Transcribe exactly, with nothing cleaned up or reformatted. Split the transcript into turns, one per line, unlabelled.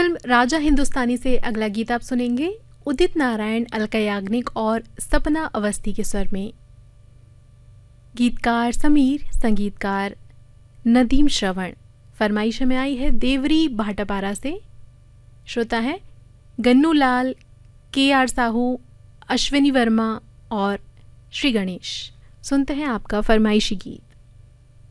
Film Raja Hindustani से अगला गीत आप सुनेंगे उदित नारायण, अलका याग्निक और सपना अवस्थी के स्वर में। गीतकार समीर, संगीतकार नदीम श्रवण। फरमाइश में आई है देवरी भाटापारा से। श्रोता है गन्नू लाल, के आर साहू, अश्विनी वर्मा और श्री गणेश। सुनते हैं आपका फरमाइशी गीत।